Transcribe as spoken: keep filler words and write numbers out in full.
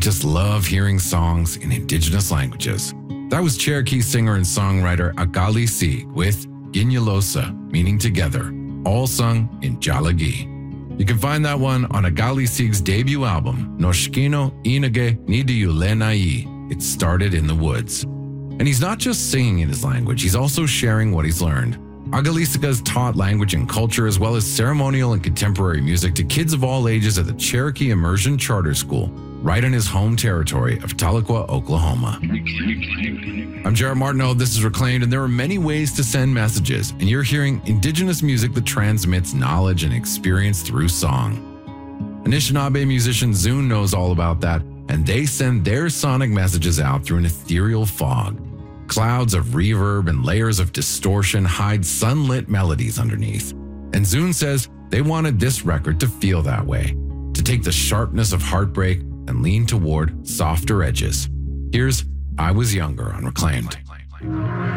just love hearing songs in indigenous languages. That was Cherokee singer and songwriter Agali Sieg with Ginyalosa, meaning together, all sung in Tsalagi. You can find that one on Agali Sieg's debut album, Noshkino Inage Nidiyulenai. It started in the woods. And he's not just singing in his language, he's also sharing what he's learned. Agalisika's taught language and culture as well as ceremonial and contemporary music to kids of all ages at the Cherokee Immersion Charter School, right in his home territory of Tahlequah, Oklahoma. I'm Jarrett Martineau, this is Reclaimed, and there are many ways to send messages, and you're hearing indigenous music that transmits knowledge and experience through song. Anishinaabe musician Zune knows all about that, and they send their sonic messages out through an ethereal fog. Clouds of reverb and layers of distortion hide sunlit melodies underneath. And Zune says they wanted this record to feel that way, to take the sharpness of heartbreak and lean toward softer edges. Here's I Was Younger on Reclaimed.